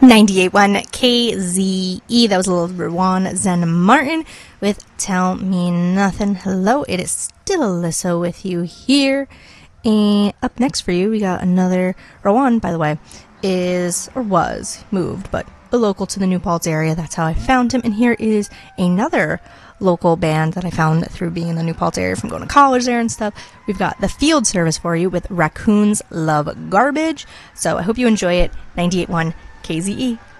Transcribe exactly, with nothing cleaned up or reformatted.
ninety-eight point one K Z E. That was a little Rowan Zen Martin with Tell Me Nothing. Hello, it is still Alyssa with you here. And up next for you, we got another. Rowan, by the way, is, or was, moved, but a local to the New Paltz area. That's how I found him. And here is another local band that I found through being in the New Paltz area from going to college there and stuff. We've got The Field Service for you with Raccoons Love Garbage. So I hope you enjoy it. ninety-eight point one K Z E.